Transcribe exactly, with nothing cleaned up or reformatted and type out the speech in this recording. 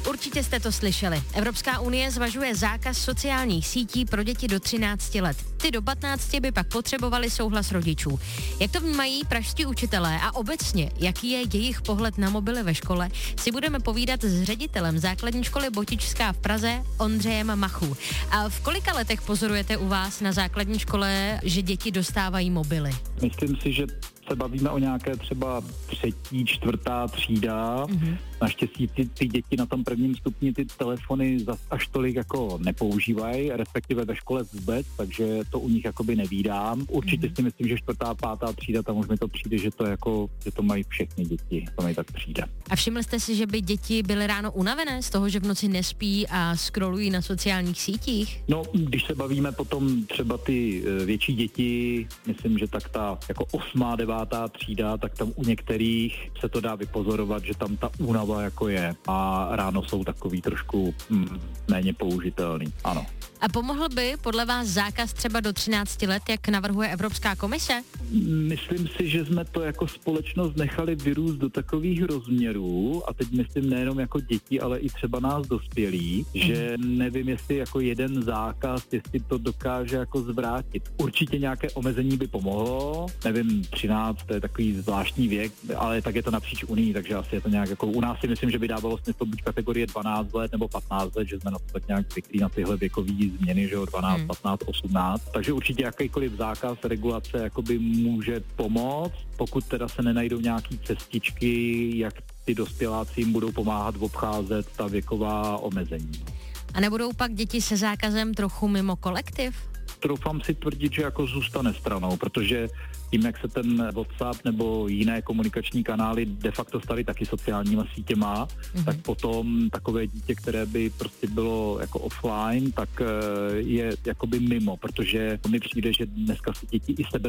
Určitě jste to slyšeli. Evropská unie zvažuje zákaz sociálních sítí pro děti do třinácti let. Ty do patnácti by pak potřebovali souhlas rodičů. Jak to vnímají pražští učitelé a obecně, jaký je jejich pohled na mobily ve škole, si budeme povídat s ředitelem základní školy Botičská v Praze Ondřejem Machů. A v kolika letech pozorujete u vás na základní škole, že děti dostávají mobily? Myslím si, že se bavíme o nějaké třeba třetí, čtvrtá třída. Mm-hmm. Naštěstí ty, ty děti na tom prvním stupni ty telefony zas až tolik jako nepoužívají, respektive ve škole vůbec, takže to u nich jakoby nevídám. Určitě mm-hmm. si myslím, že čtvrtá, pátá třída, tam už mi to přijde, že to jako, že to mají všechny děti, to mi tak přijde. A všimli jste si, že by děti byly ráno unavené z toho, že v noci nespí a scrollují na sociálních sítích? No, když se bavíme potom třeba ty větší děti, myslím, že tak ta jako osmá, devátá třída, tak tam u některých se to dá vypozorovat, že tam ta únava jako je a ráno jsou takový trošku mm, méně použitelný, ano. A pomohl by podle vás zákaz třeba do třinácti let, jak navrhuje Evropská komise? Myslím si, že jsme to jako společnost nechali vyrůst do takových rozměrů, a teď myslím nejenom jako děti, ale i třeba nás dospělí, mm. že nevím, jestli jako jeden zákaz, jestli to dokáže jako zvrátit. Určitě nějaké omezení by pomohlo, nevím, třináct, to je takový zvláštní věk, ale tak je to napříč Unii, takže asi je to nějak jako, u nás si myslím, že by dávalo smysl buď kategorie dvanáct let nebo patnáct let, že jsme na to tak nějak zvyklí na tyhle věkový změny, že jo, dvanáct, patnáct, osmnáct. Takže určitě jakýkoliv zákaz, regulace jakoby může pomoct, pokud teda se nenajdou nějaký cestičky, jak ty dospěláci jim budou pomáhat obcházet ta věková omezení. A nebudou pak děti se zákazem trochu mimo kolektiv? Troufám si tvrdit, že jako zůstane stranou, protože tím, jak se ten WhatsApp nebo jiné komunikační kanály de facto staly taky sociálníma sítěma, mm-hmm. tak potom takové dítě, které by prostě bylo jako offline, tak je jakoby mimo, protože mi přijde, že dneska si děti i sebe